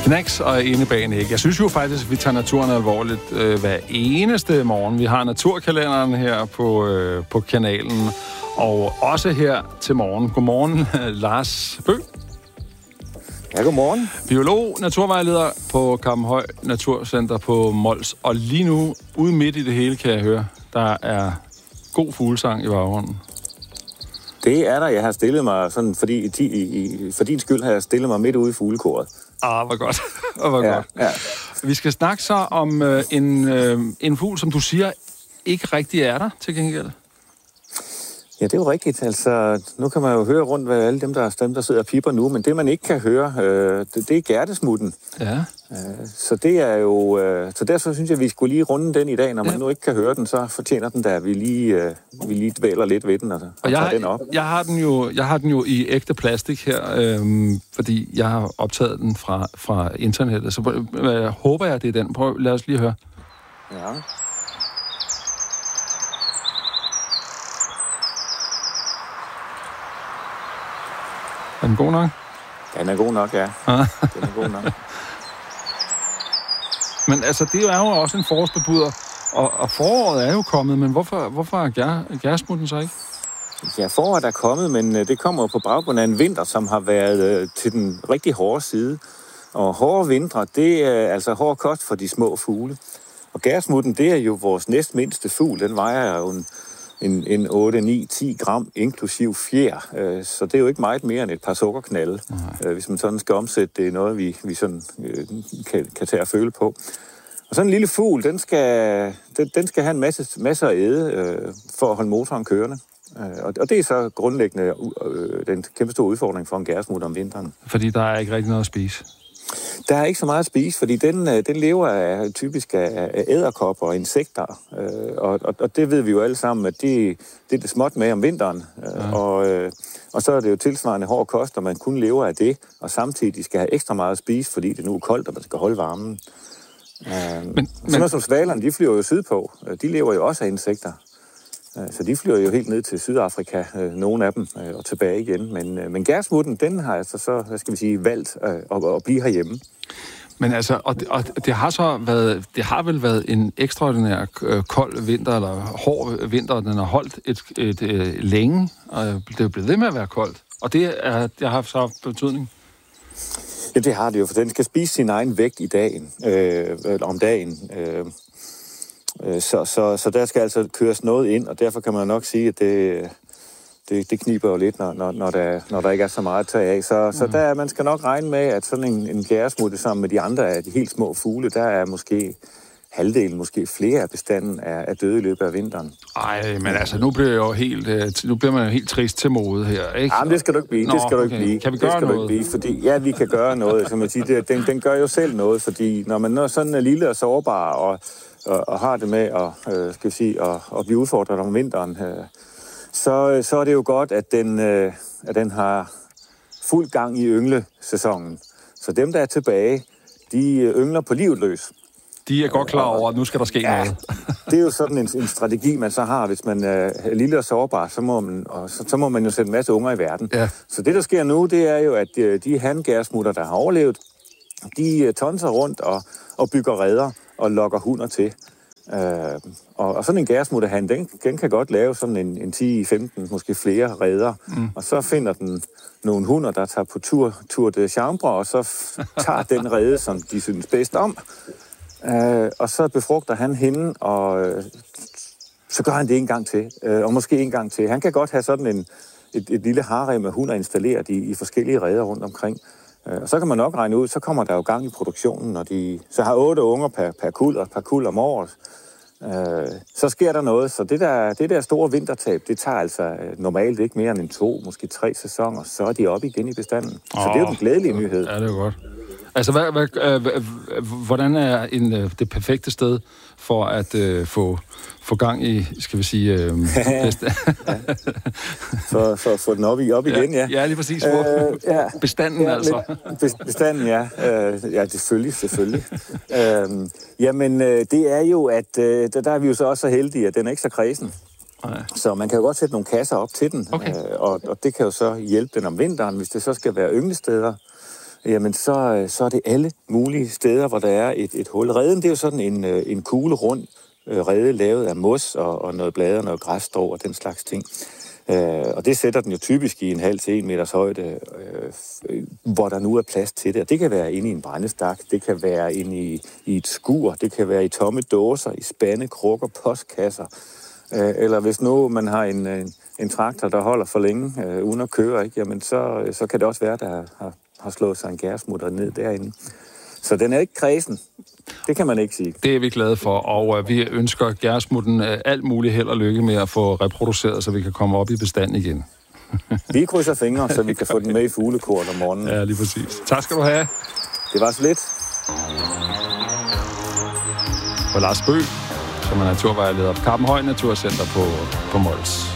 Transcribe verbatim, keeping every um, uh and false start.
Knacks og inde bag en æg. Jeg synes jo faktisk, at vi tager naturen alvorligt øh, hver eneste morgen. Vi har naturkalenderen her på, øh, på kanalen, og også her til morgen. Godmorgen, Lars Bøgh. Ja, godmorgen. Biolog, naturvejleder på Kampenhøj Naturcenter på Mols. Og lige nu, ude midt i det hele, kan jeg høre, der er god fuglesang i baggrunden. Det er der. Jeg har stillet mig, sådan, fordi i, i, for din skyld har jeg stillet mig midt ude i fuglekoret. Ah, hvor godt. hvor ja, godt. Ja. Vi skal snakke så om øh, en, øh, en fugl, som du siger, ikke rigtig er der til gengæld. Ja, det er jo rigtigt. Altså, nu kan man jo høre rundt, hvad alle dem, der, dem, der sidder og pipper nu, men det, man ikke kan høre, øh, det, det er gærtesmutten. Ja. Øh, så det er jo... Øh, så derfor synes jeg, vi skulle lige runde den i dag. Når man ja. nu ikke kan høre den, så fortjener den der, vi lige, øh, vi lige dvæler lidt ved den og, og, og jeg tager har, den op. Jeg har den jo, jeg har den jo i ægte plastik her, øh, fordi jeg har optaget den fra, fra internettet. Så øh, håber jeg, det er den. Prøv, lad os lige høre. Ja. Er den god nok? Den er god nok, ja. Den er god nok. Men altså, det er jo også en forårsbebuder, og, og foråret er jo kommet, men hvorfor, hvorfor er gær, gærsmutten så ikke? Ja, foråret er kommet, men det kommer jo på baggrund af en vinter, som har været øh, til den rigtig hårde side. Og hårde vintre, det er altså hård kost for de små fugle. Og gærsmutten, det er jo vores næstmindste fugl. Den vejer jo en En, en otte, ni, ti gram, inklusiv fjer. Øh, så det er jo ikke meget mere end et par sukkerknalde, øh, hvis man sådan skal omsætte det i noget, vi, vi sådan, øh, kan, kan tage og føle på. Og sådan en lille fugl, den skal, den, den skal have en masse, masse at æde øh, for at holde motoren kørende. Øh, og, og det er så grundlæggende øh, den kæmpe store udfordring for en gærsmut om vinteren. Fordi der er ikke rigtig noget at spise? Der er ikke så meget at spise, fordi den, den lever af, typisk af edderkopper og insekter. Øh, og, og det ved vi jo alle sammen, at det, det er det småt med om vinteren. Ja. Og, øh, og så er det jo tilsvarende hård kost, og man kun lever af det, og samtidig skal have ekstra meget at spise, fordi det nu er koldt, og man skal holde varmen. Øh, men, sådan men... som svalerne, de flyver jo sydpå. De lever jo også af insekter. Så de flyver jo helt ned til Sydafrika, nogle af dem, og tilbage igen. Men, men gærsmutten, den har altså så, hvad skal vi sige, valgt at, at blive herhjemme. Men altså, og det, og det har så været, det har vel været en ekstraordinær øh, kold vinter, eller hård vinter, den har holdt et, et, et, et længe, og det er blevet ved med at være koldt. Og det, er, det har haft så betydning. Ja, det har det jo, for den skal spise sin egen vægt i dagen, øh, om dagen. Øh. Så, så, så der skal altså køres noget ind, og derfor kan man nok sige, at det, det, det kniber jo lidt, når, når, når, der, når der ikke er så meget at tage af. Så, mm. så der, man skal nok regne med, at sådan en, en gæresmutte sammen med de andre af de helt små fugle, der er måske halvdelen, måske flere af bestanden er, er døde i løbet af vinteren. Ej, men altså, nu bliver, jo helt, nu bliver man jo helt trist til mode her, ikke? Jamen, det skal du ikke blive. Nå, det skal du ikke okay. blive. Kan vi gøre det skal noget? Du ikke blive, fordi, ja, vi kan gøre noget. Som man siger, den, den gør jo selv noget, fordi når man er sådan lille og sårbar, og Og, og har det med at, øh, skal vi sige, at, at blive udfordret om vinteren, øh, så, så er det jo godt, at den, øh, at den har fuld gang i ynglesæsonen. Så dem, der er tilbage, de yngler på livet løs. De er godt klar over, at nu skal der ske ja, noget. Det er jo sådan en, en strategi, man så har, hvis man er lille og sårbar, så må man, og så, så må man jo sætte en masse unger i verden. Ja. Så det, der sker nu, det er jo, at de, de hangærsmutter, der har overlevet, de tonser rundt og, og bygger reder og lokker hunder til. Øh, og, og sådan en gærsmutterhan, den, den kan godt lave sådan en, en ti femten, måske flere reder. Mm. Og så finder den nogle hunder, der tager på tur, tur de chambre, og så tager den rede, som de synes bedst om. Øh, og så befrugter han hende, og øh, så gør han det en gang til. Øh, og måske en gang til. Han kan godt have sådan en, et, et lille harem med hunder installeret i, i forskellige reder rundt omkring. Og så kan man nok regne ud, så kommer der jo gang i produktionen, når de så har otte unger per, per kuld og per kuld om året. Øh, så sker der noget, så det der, det der store vintertab, det tager altså normalt ikke mere end en to, måske tre sæsoner, så er de oppe igen i bestanden. Så oh, det er jo den glædelige nyhed. Ja, det er jo godt. Altså, hvad, hvad, øh, hvordan er en, øh, det perfekte sted for at øh, få, få gang i, skal vi sige... Øh, ja. For, for at få den op, i, op igen, ja. Ja, lige præcis. For øh, ja. Bestanden, ja, altså. Bestanden, ja. Øh, ja, selvfølgelig, selvfølgelig. øh, jamen, øh, det er jo, at øh, der, der er vi jo så også så heldige, at den er ikke så kredsen. Nej. Så man kan jo godt sætte nogle kasser op til den, okay. øh, og, og det kan jo så hjælpe den om vinteren, hvis det så skal være ynglesteder. jamen så, så er det alle mulige steder, hvor der er et, et hul. Reden, det er jo sådan en, en kugle rund rede lavet af mos og, og noget blade og noget græsstrå og den slags ting. Øh, og det sætter den jo typisk i en halv til en meters højde, øh, hvor der nu er plads til det. Og det kan være inde i en brændestak, det kan være inde i, i et skur, det kan være i tomme dåser, i spande, krukker, postkasser. Øh, eller hvis nu man har en, en, en traktor, der holder for længe øh, uden at køre, ikke? Jamen så, så kan det også være, der har, har slået sig en gærsmutter ned derinde. Så den er ikke kredsen. Det kan man ikke sige. Det er vi glade for, og uh, vi ønsker gærsmutten uh, alt muligt held og lykke med at få reproduceret, så vi kan komme op i bestand igen. Vi krydser fingre, så vi kan få den med i fuglekort om morgenen. Ja, lige præcis. Tak skal du have. Det var så lidt. For Lars Bøgh, som er naturvejleder på Kappenhøj Naturcenter på, på Mols.